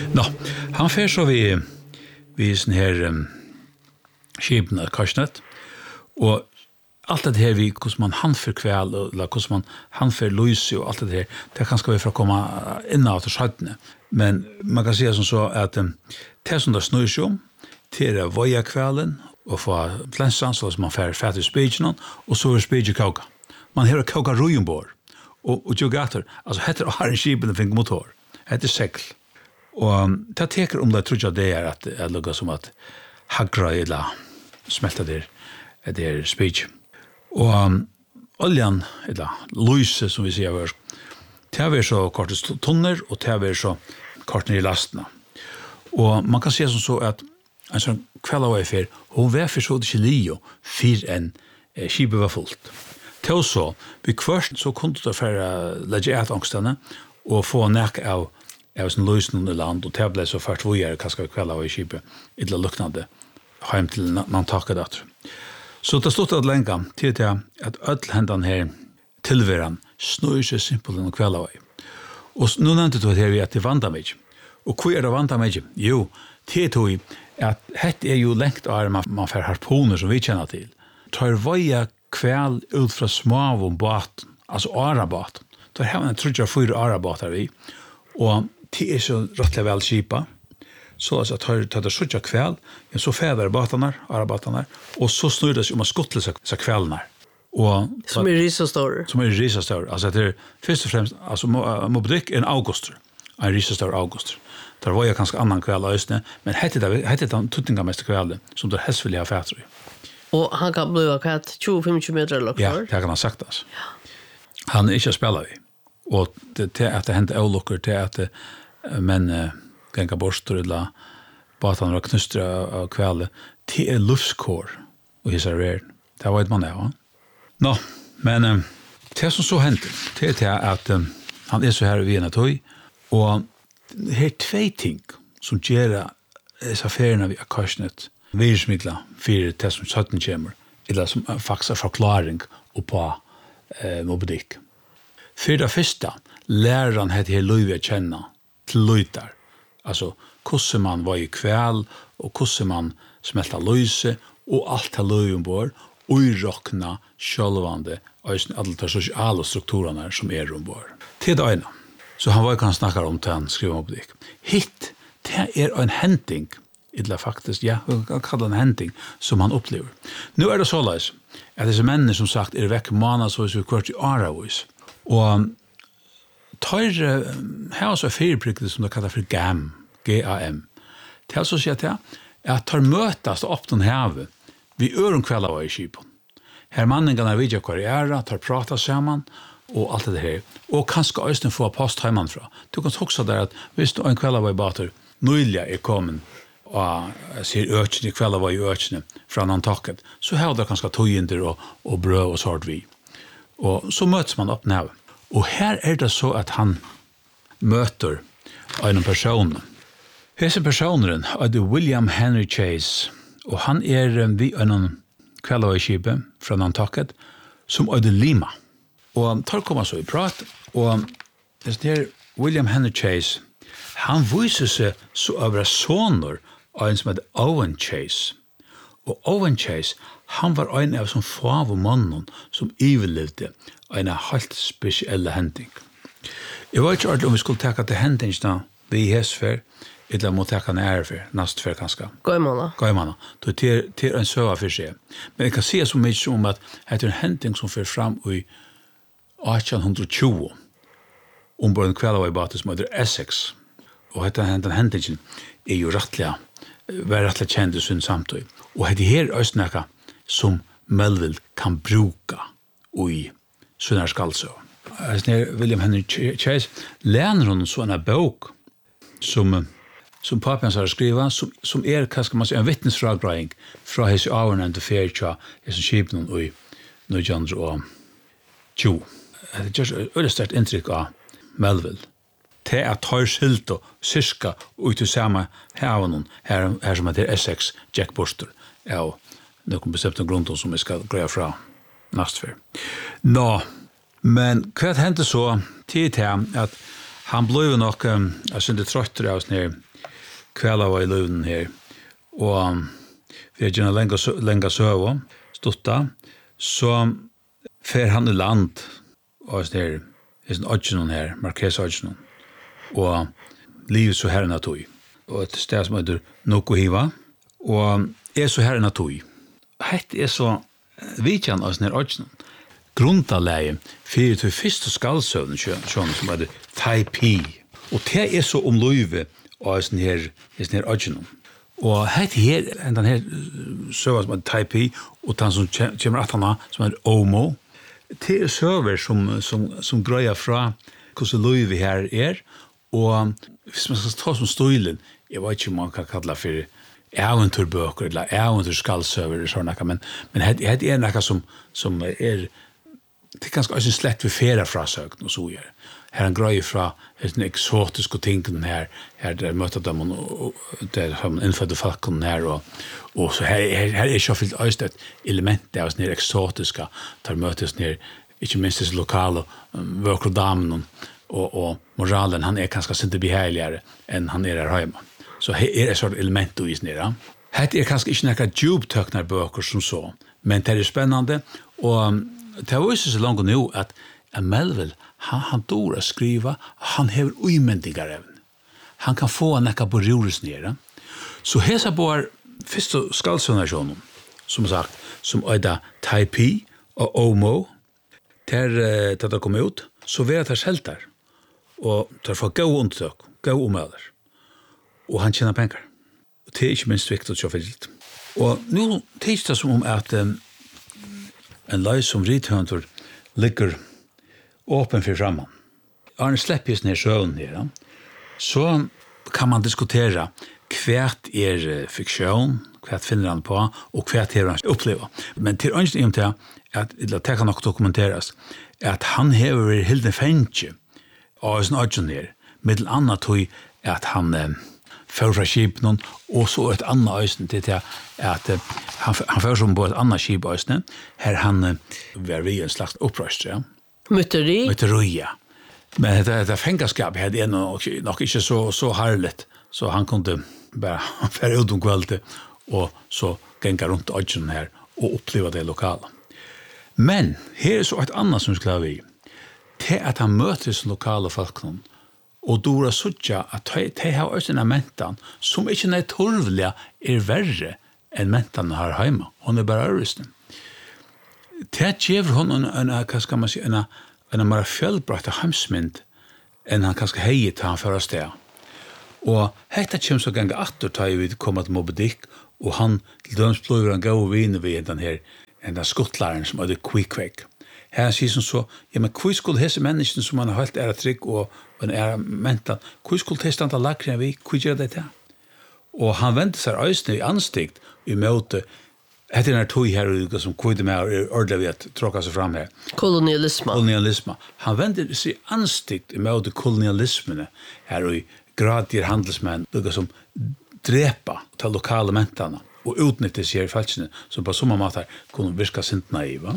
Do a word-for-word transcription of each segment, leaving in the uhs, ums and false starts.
Nå, han fer så vi vi sån här um, skipna karsnet och allt det här vi hur man han för kväll eller hur man han för Louise och allt det här det kan ska vi för komma in åt sjötne men man kan säga som så att um, det som det snöar sig till det var kvällen och få flänsan så som man får färdig spegeln och så är spegel koka man har koka rujenbord och och jag gator alltså heter har en skipen fink motor heter segl och det teker om det tror jag det är att det lukar som att hagra eller smälta där det är spegel och um, oljan eller lyse som vi säger var det är så kort tonner och det är så kort i lasterna och man kan se som så att en sån kvällavafer hon var för så det lio för en eh, skibe var fullt till så vi kvörst så kunde det för lägga ut ångstarna och få näck av av sån lösning i land och det blev så först vad gör kanske kvällavafer skibe illa luktande hem till Nantucket där. Så det stod att länka till det att öll händan här tillvaran snöjer sig simpelt en kvällavafer. Och nu nämnde du att det är att det vandrar mig. Och hur är det vandrar mig? Jo, det tog att det är ju längt och man, man får harponer som vi känner till. Tar varje kväll ut från små och båt, alltså arabat. Då har man en trudja fyra arabatar vi. Och det är så rättligt väl skipa. Så att tar tar det trudja kväll, så fäder båtarna, arabatarna och så snurrar det sig om att skottla sig så kvällarna. Och som är risastor. Som är risastor. Alltså det är först och främst alltså Mobbdik en auguster. En risastor auguster. Där var jag ganska annan kväll ösne, men hette det hette det tuttinga mest kvällen som det helst vill ha färdre. Och han kan bli kat tjugo till femtio meter långt. Ja, det kan han sagt alltså. Ja. Han är inte spelar vi. Och det det att det hände olyckor till att men uh, gänga borstor eller båtarna och knustra av kvällen till en luftskår och hisa värld. Det var ett man där va. Nå, men uh, det som så hände det är att uh, han är så här i Vienna toy och det är två ting som gör dessa affärerna vid Akarsnet virusmidla för det som sötten kommer eller som faktiskt förklaring och på eh, Mobbdik. För det första lär han det här löjviga känna till löjtar. Alltså hur man var i kväll och hur man smälta löjse och allt det löjven bor och i rockna självande och alla de sociala strukturerna som är ombord. Till det ena. Så han var ju kan snacka om det han skriver om det. Hit, det är en händning, eller faktiskt, ja, jag kallar en händning som han upplever. Nu är det så läs att dessa människor som sagt är veck månader så är kvart i Aravis. Och tar här så fyrprickade som de kallar för G A M, G A M. Det är så att säga att tar mötas upp den här vid öronkvällar i Kipen. Här mannen kan vidja karriära, tar prata samman och allt det här. Och kanske östen få post hemifrån. Du kan också där att visst en kväll var i bater nöjliga är kommen och ser öken i kväll var i öken från Nantucket. Så här där kanske tojinder och och bröd och sånt vi. Och så möts man upp när. Och här är det så att han möter en person. Dessa personen är William Henry Chase och han är vid en kväll var i Kipen från Nantucket som är det Lima. Och tar komma så i prat och det är William Henry Chase han visar sig så över sonor av en som heter Owen Chase. Och Owen Chase han var en av som få av mannen som överlevde en helt speciell händning. Jag vet inte om vi skulle ta till händningen vi häsfär eller mot ta nära för näst för kanske. Gåimana. Gåimana. Då till till en söva för sig. Men jag kan se så mycket som att det är en händning som för fram i arton tjugo ombord en kväll var i båten som heter Essex. Och detta hände händningen är ju rättliga, var rättliga känd i sin samtid. Och det här är östnäka som Melville kan bruka i sådana skallsö. När William Henry Chase lärner honom sådana bok som som pappan har skrivit som som är kanske man säga en vittnesförklaring från hans avnämnda till Faircha i sin skipen i nittonhundratjugo. Det är just ett stort intryck av Melville. Det är att ha skilt och syska ut till samma haven här, här som heter Essex Jack Buster. Ja, det kommer bestämt en grund som vi ska greja fra nästa för. Nå, men vad hände så till det att Han blev nok, um, jeg synes det trøtter av oss nere, kveld av i løven her, og um, vi har gjerne lenge, lenge søve, stått så fer han i land, og oss nere, i sin ødgjenen her, Marques ødgjenen, og livet så her enn tog, og et sted som heter Nokohiva, og er så her enn tog. Hette er så vidtjen av oss nere ødgjenen, grundaleie fyrir til fyrste skaldsøvnen som heter Taipei. Og det er så om løyve av sånn her, sånn her ødgjenen. Og hette her, den her søvnen som heter Taipei, og den som kommer at han som heter Omo, det er søver som, som, som grøyer fra hvordan løyve her er, og hvis man skal ta som støylen, jeg vet ikke om man kan kalla for eventyrbøker, eller eventyrskaldsøver, men, men hette er noe som, som er det er ganske også slett ved færa frasøkene og så gjør. Her er en grøy fra den eksotiske tingene her, her der møter dem og der har man innfødde folkene her, og, og så her, her, her er ikke fyllt også et element av sånne eksotiske, der møtes nere, ikke minst disse lokale um, vøker og damen og, og moralen, han er ganske sinte behagligere enn han er her hjemme. Så her er et sånt element i sånne her. Her er kanskje ikke noen djuptøkner bøker som så, men det er spennende, og det var også så langt nå at Melville, han, han dår å skrive, han hever uimendingar evne. Han kan få en ekka på rjores nere. Så hesa bor første skaldsønasjonen, som sagt, som øyda Taipei og Omo, der, der det kom ut, så var det selv der, og der får gå undertøk, gå omøder, og han tjener penger. Og det er ikke minst viktig å kjøpe litt. Og nå tids det som om at um, en løy som rithøntor ligger åpen for framan. Arne slipper just ned sjøen her, så kan man diskutera hvert er fiksjon, hvert finner han på, og hvert er han opplever. Men til ønsker om til at det kan nok dokumenteres, at han hever hilden fengje av sin ønsker her, middel annet tog at han eh, fører fra skipen, og så et annet øyne til til at uh, han, han fører som på et annet skip øyne, her han uh, var vi en slags opprøst, ja. Myteri? Myteri, ja. Men det, det fengaskap hadde er nok, nok ikke så, så herligt, så han kunne bare fære ut om kveldet, og så genga rundt øyne her, og oppleva det lokale. Men her er så et annet som skal vi, til at han møter sin lokale folk noen, og Dora Sutja at de har også en mentan som ikke er torvelig er verre enn mentan har hjemme. Hun er bare øvristen. Det gjør hun en, en, hva skal man si, en, en mer fjellbrakt heimsmynd enn han kanskje heier til han fører sted. Og hekta kommer så ganger atter til vi kommer til Moby Dick, og han til døms bløver han gode viner ved den her, den skottlæreren som er det Quick-Quake. Her sier som så, ja, men hvor skulle hese menneskene som han har holdt er trygg og en er mentan, hvor skulle det standa lakre vi, hvor gjør det til? Og han vendte seg øyne i anstikt i møte, etter denne tog her som kvide med og ordentlig ved at tråkka seg fram her. Kolonialisme. Kolonialisme. Han vendte seg i anstikt i møte kolonialismene her og i gradir handelsmenn, lukka som drepa til lokale mentana og utnytte seg i falskene som på samme måte kunne virka sint naiva.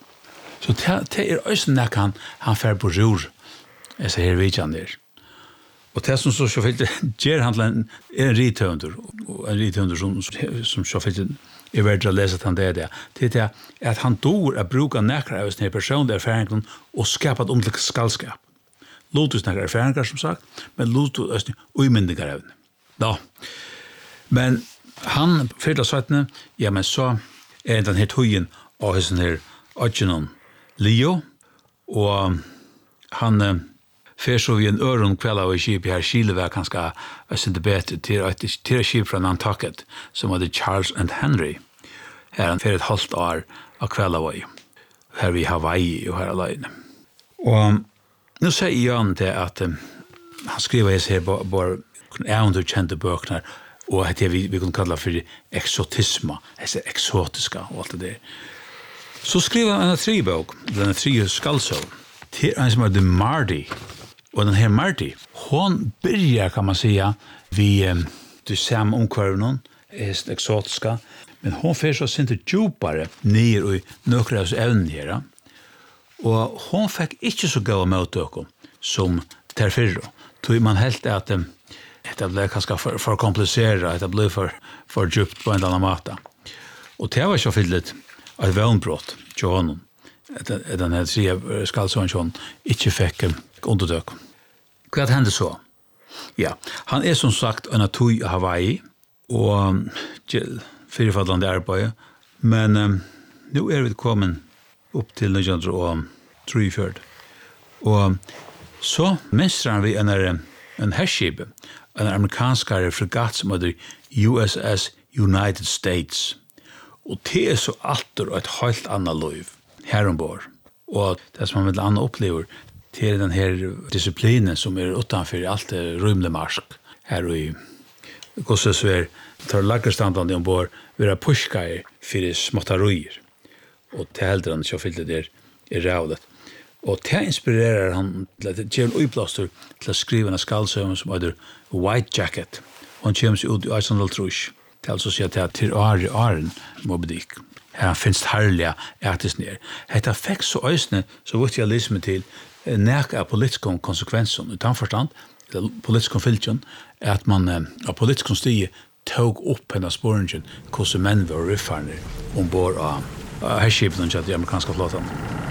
Så det er også nek han, han fer på rur, jeg ser her vidjan der. Og det som så sjåfyllte gjør handelen er en rithønder, og en rithønder som, som sjåfyllte er verdt å lese at han det er det. Det er at han dår å bruke nekra av sin personlige erfaringen og skapa et omtlig skallskap. Lotus nekra erfaringer, som sagt, men lotus også uimyndinger av det. Da. Men han, fyrta svettene, ja, men så er den her tøyen av sin her Ødgjenon Leo, og han uh, fer så vi en øron kveld av skip her, Kilevæk, han skal være bedre til et skip fra Nantucket, som var det Charles and Henry. Her han fer et halvt år av kveld av her vi Hawaii og her alene. Og nå sier Jan til at um, han skriver jeg ser bare underkjente bøkene, og det vi, vi kunne kalle for eksotisme, det eksotiska og alt det der. Så skriver han en tre bok, den tre skallsøv, til en som heter Marty. Og den her Marty, hon byrjar, kan man säga, vi um, du samme omkvarven, er eksotiska, men hon fer så sinte djupare nere i nøkere av evnen her. Og hon fikk ikke så gode møtøkken som ter fyrre. Tog man helt att det det blev kanske för för komplicerat, det blev för för djupt på en annan måte. Och det var så fyllt ett vänbrott till honom. Det den här tre skallsån inte fick underdök. Vad hände så? Ja, han är som sagt en atoy i Hawaii och till fyrfallande arbete, men um, nu är vi kommen upp till nitton och tre och så mestrar vi en en herrskip, en amerikansk fregatt som heter U S S United States. Och det är så allt och ett helt annat liv här ombord. Och det som man vill annan upplever till den här disciplinen som är utanför allt rymlig marsk här i Gossesver tar lagerstandande ombord våra pushkar för småttaröjer. Och till äldre så fyllde det är rävligt. Och det inspirerar han till att ge en uppblåstor till att skriva en skallsöven som heter White Jacket. Hon kommer ut i Iceland Trush. Det är alltså så att det är till Ari Aren Moby Dick. Här finns härliga ätis ner. Detta fick så ösne så vitt jag lyssnar till näka politiska konsekvenser utan förstand, politiska filtren, är att man av politiska stige tog upp hennes spåringen hos män var riffarna ombord av herrskipen och den amerikanska flottan.